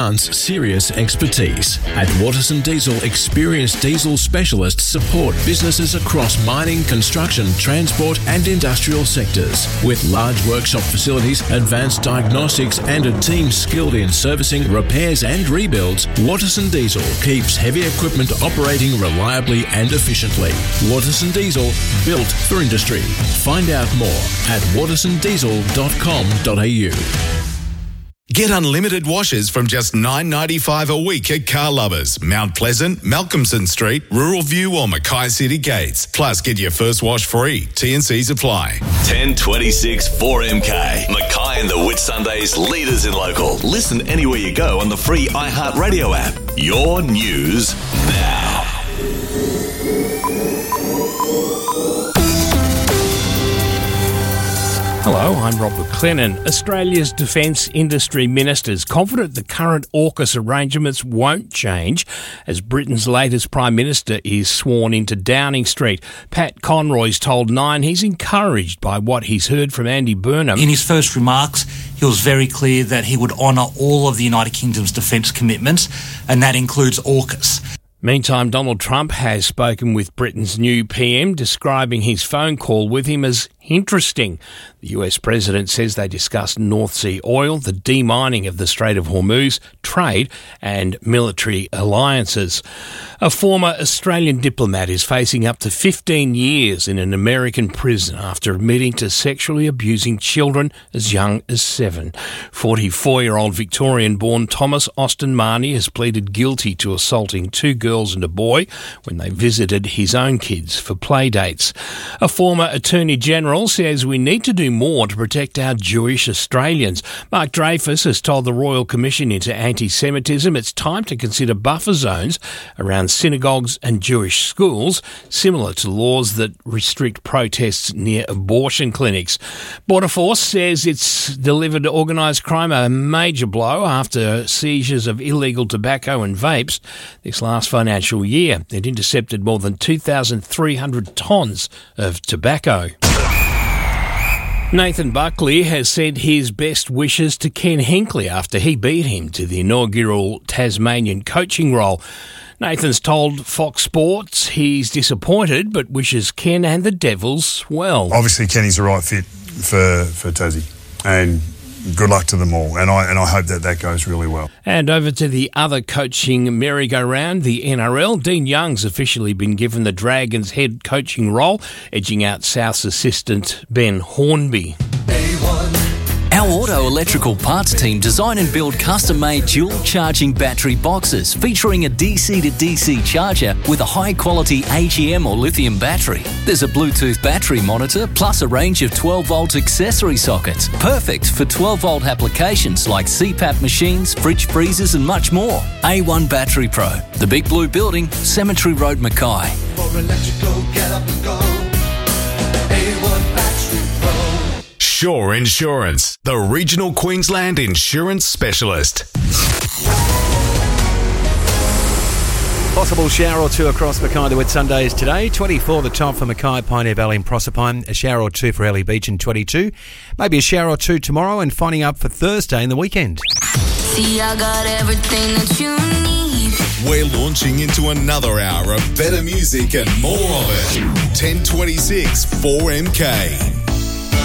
Serious expertise. At Waterson Diesel, experienced diesel specialists support businesses across mining, construction, transport and industrial sectors. With large workshop facilities, advanced diagnostics and a team skilled in servicing, repairs and rebuilds, Waterson Diesel keeps heavy equipment operating reliably and efficiently. Waterson Diesel, built for industry. Find out more at watersondiesel.com.au. Get unlimited washes from just $9.95 a week at Car Lovers, Mount Pleasant, Malcolmson Street, Rural View or Mackay City Gates. Plus, get your first wash free. T&Cs apply. 1026 4MK. Mackay and the Whitsundays, leaders in local. Listen anywhere you go on the free iHeartRadio app. Your news now. Hello, I'm Rob McLennan. Australia's defence industry ministers confident the current AUKUS arrangements won't change as Britain's latest Prime Minister is sworn into Downing Street. Pat Conroy's told Nine he's encouraged by what he's heard from Andy Burnham. In his first remarks, he was very clear that he would honour all of the United Kingdom's defence commitments, and that includes AUKUS. Meantime, Donald Trump has spoken with Britain's new PM, describing his phone call with him as interesting. The US president says they discussed North Sea oil, the demining of the Strait of Hormuz, trade and military alliances. A former Australian diplomat is facing up to 15 years in an American prison after admitting to sexually abusing children as young as 7. 44-year-old Victorian-born Thomas Austin Marnie has pleaded guilty to assaulting 2 girls and a boy when they visited his own kids for play dates. A former Attorney General says we need to do more to protect our Jewish Australians. Mark Dreyfus has told the Royal Commission into Anti-Semitism it's time to consider buffer zones around synagogues and Jewish schools, similar to laws that restrict protests near abortion clinics. Border Force says it's delivered organised crime a major blow after seizures of illegal tobacco and vapes this last financial year. It intercepted more than 2,300 tonnes of tobacco. Nathan Buckley has sent his best wishes to Ken Hinkley after he beat him to the inaugural Tasmanian coaching role. Nathan's told Fox Sports he's disappointed but wishes Ken and the Devils well. Obviously, Kenny's the right fit for Tassie, and good luck to them all, and I hope that goes really well. And over to the other coaching merry-go-round, the NRL. Dean Young's officially been given the Dragons' head coaching role, edging out South's assistant Ben Hornby. Our auto electrical parts team design and build custom-made dual-charging battery boxes featuring a DC to DC charger with a high-quality AGM or lithium battery. There's a Bluetooth battery monitor plus a range of 12-volt accessory sockets, perfect for 12-volt applications like CPAP machines, fridge freezers and much more. A1 Battery Pro, the Big Blue Building, Cemetery Road, Mackay. For electrical, get up and go. A1 Battery Pro. Shore Insurance, the regional Queensland insurance specialist. Possible shower or two across Mackay the Whitsundays today. 24 the top for Mackay, Pioneer Valley and Proserpine. A shower or two for Ellie Beach and 22. Maybe a shower or two tomorrow and finding up for Thursday in the weekend. See, I got everything that you need. We're launching into another hour of better music and more of it. 1026 4MK.